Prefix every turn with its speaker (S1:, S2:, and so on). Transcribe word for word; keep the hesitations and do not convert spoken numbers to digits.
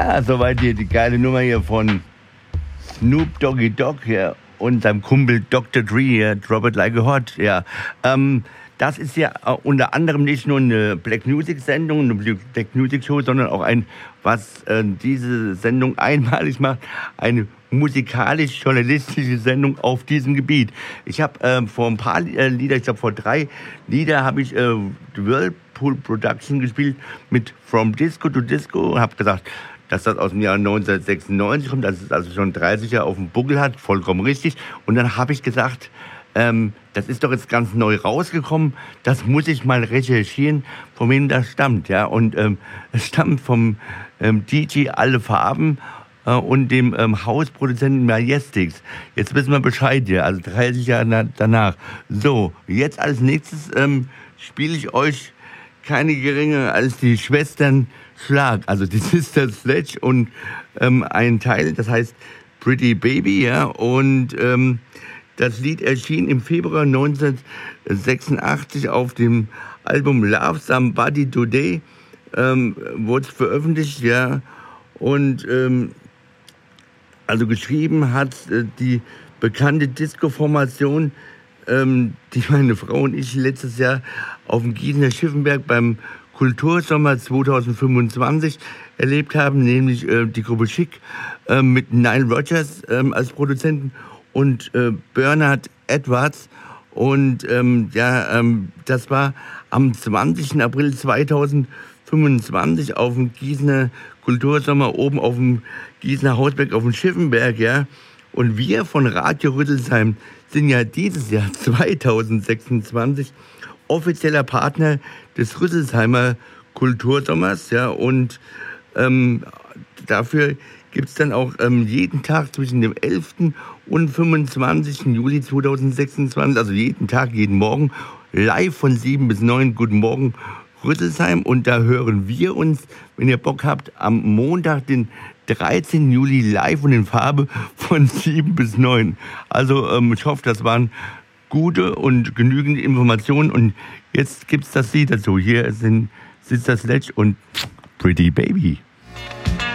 S1: Ja, soweit hier die geile Nummer hier von Snoop Doggy Dogg ja, und seinem Kumpel Doktor Dre, ja, Drop It Like a Hot. Ja. Ähm, das ist ja äh, unter anderem nicht nur eine Black Music Sendung, eine Black Music Show, sondern auch ein, was äh, diese Sendung einmalig macht, eine musikalisch-journalistische Sendung auf diesem Gebiet. Ich habe äh, vor ein paar äh, Lieder, ich glaube vor drei Lieder, habe ich äh, Whirlpool Production gespielt mit From Disco to Disco und habe gesagt, dass das aus dem Jahr neunzehnhundertsechsundneunzig kommt, dass es also schon dreißig Jahre auf dem Buckel hat, vollkommen richtig. Und dann habe ich gesagt, ähm, das ist doch jetzt ganz neu rausgekommen, das muss ich mal recherchieren, von wem das stammt. Ja? Und ähm, es stammt vom ähm, D J Alle Farben äh, und dem ähm, Hausproduzenten Majestix. Jetzt wissen wir Bescheid, ja, also dreißig Jahre na- danach. So, jetzt als nächstes ähm, spiele ich euch keine geringer als die Schwestern Schlag, also die Sister Sledge und ähm, ein Teil, das heißt Pretty Baby, ja, und ähm, das Lied erschien im Februar neunzehnhundertsechsundachtzig auf dem Album Love Somebody Today, ähm, wurde es veröffentlicht, ja, und ähm, also geschrieben hat äh, die bekannte Disco-Formation, ähm, die meine Frau und ich letztes Jahr auf dem Gießener Schiffenberg beim Kultursommer zweitausendfünfundzwanzig erlebt haben, nämlich äh, die Gruppe Chic äh, mit Nile Rodgers äh, als Produzenten und äh, Bernard Edwards. Und ähm, ja, ähm, das war am zwanzigsten April zweitausendfünfundzwanzig auf dem Gießener Kultursommer oben auf dem Gießener Hausberg auf dem Schiffenberg, ja. Und wir von Radio Rüsselsheim sind ja dieses Jahr zweitausendsechsundzwanzig offizieller Partner des Rüsselsheimer Kultursommers, ja, und ähm, dafür gibt es dann auch ähm, jeden Tag zwischen dem elften und fünfundzwanzigsten Juli zweitausendsechsundzwanzig, also jeden Tag, jeden Morgen, live von sieben bis neun, Guten Morgen Rüsselsheim, und da hören wir uns, wenn ihr Bock habt, am Montag, den dreizehnten Juli live und in Farbe von sieben bis neun. Also ähm, ich hoffe, das waren gute und genügend Informationen, und jetzt gibt's das Lied dazu. Hier sind Sister Sledge und Pretty Baby.